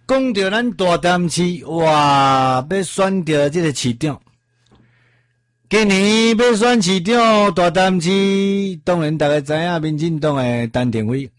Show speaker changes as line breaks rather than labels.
讲到咱大潭市，哇，要选择这个市长。今年要选市长，大潭市当然大家知影，民进党的陈定辉。